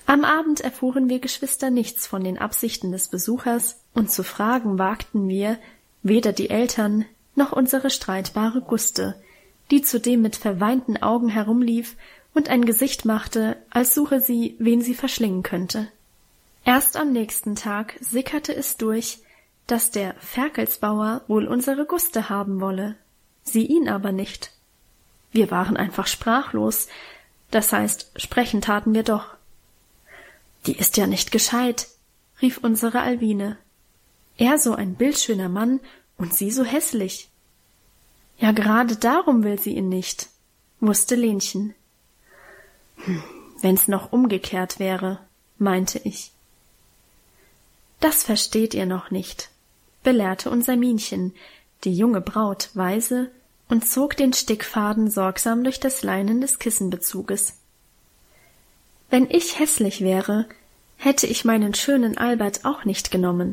Am Abend erfuhren wir Geschwister nichts von den Absichten des Besuchers, und zu fragen wagten wir weder die Eltern noch unsere streitbare Guste, die zudem mit verweinten Augen herumlief und ein Gesicht machte, als suche sie, wen sie verschlingen könnte. Erst am nächsten Tag sickerte es durch, dass der Ferkelsbauer wohl unsere Guste haben wolle, sie ihn aber nicht. Wir waren einfach sprachlos, das heißt, sprechen taten wir doch. »Die ist ja nicht gescheit«, rief unsere Alwine. »Er so ein bildschöner Mann und sie so hässlich.« »Ja, gerade darum will sie ihn nicht«, wusste Lenchen. »Wenn's noch umgekehrt wäre«, meinte ich. »Das versteht ihr noch nicht«, belehrte unser Minchen, die junge Braut weise, und zog den Stickfaden sorgsam durch das Leinen des Kissenbezuges. »Wenn ich hässlich wäre, hätte ich meinen schönen Albert auch nicht genommen.«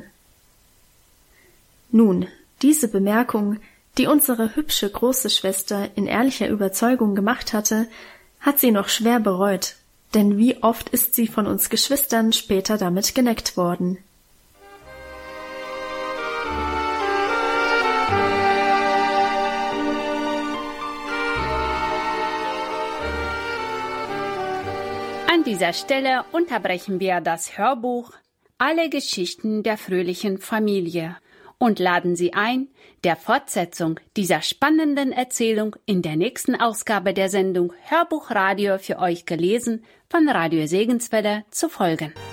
Nun, diese Bemerkung, die unsere hübsche große Schwester in ehrlicher Überzeugung gemacht hatte, hat sie noch schwer bereut, denn wie oft ist sie von uns Geschwistern später damit geneckt worden. An dieser Stelle unterbrechen wir das Hörbuch Alle Geschichten der fröhlichen Familie und laden Sie ein, der Fortsetzung dieser spannenden Erzählung in der nächsten Ausgabe der Sendung Hörbuchradio für euch gelesen von Radio Segenswelle zu folgen.